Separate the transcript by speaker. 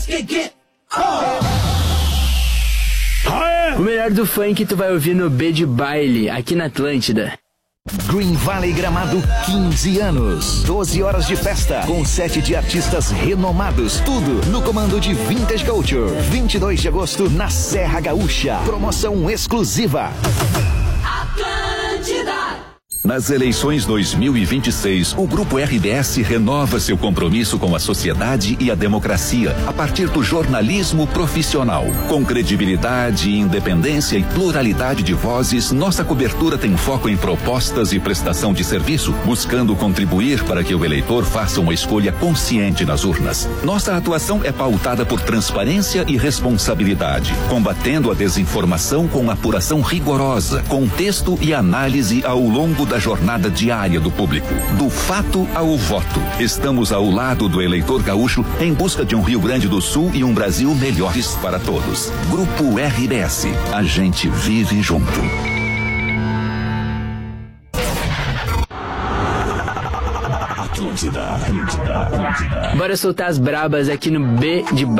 Speaker 1: O melhor do funk tu vai ouvir no B de Baile, aqui na Atlântida.
Speaker 2: Green Valley Gramado, 15 anos. 12 horas de festa, com 7 de artistas renomados. Tudo no comando de Vintage Culture. 22 de agosto, na Serra Gaúcha. Promoção exclusiva.
Speaker 3: Atlântida.
Speaker 4: Nas eleições 2026, o Grupo RBS renova seu compromisso com a sociedade e a democracia a partir do jornalismo profissional. Com credibilidade, independência e pluralidade de vozes, nossa cobertura tem foco em propostas e prestação de serviço, buscando contribuir para que o eleitor faça uma escolha consciente nas urnas. Nossa atuação é pautada por transparência e responsabilidade, combatendo a desinformação com apuração rigorosa, contexto e análise ao longo da jornada diária do público. Do fato ao voto. Estamos ao lado do eleitor gaúcho em busca de um Rio Grande do Sul e um Brasil melhores para todos. Grupo RBS. A gente vive junto.
Speaker 1: Bora soltar as brabas aqui no B de Baile.